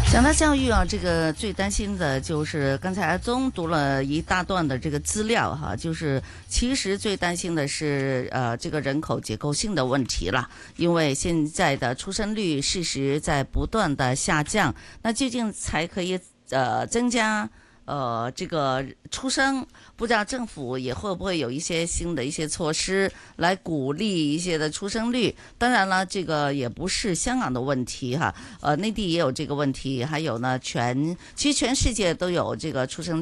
讲到教育啊，这个最担心的就是刚才阿宗读了一大段的这个资料哈，就是其实最担心的是这个人口结构性的问题了，因为现在的出生率事实在不断的下降，那究竟才可以增加这个出生，不知道政府也会不会有一些新的一些措施来鼓励一些的出生率。当然了，这个也不是香港的问题哈，内地也有这个问题，还有呢其实全世界都有这个出生